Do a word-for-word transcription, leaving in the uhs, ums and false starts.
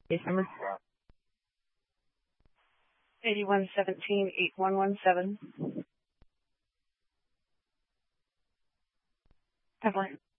Case number eighty-one seventeen eight one one seven. Evelyn.